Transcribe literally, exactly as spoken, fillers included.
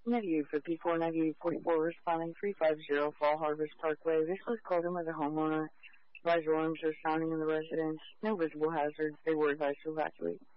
Negative fifty-four, negative forty-four, responding three five zero Fall Harvest Parkway. This was Colton with a homeowner. Advised alarms are sounding in the residence. No visible hazards. They were advised to evacuate.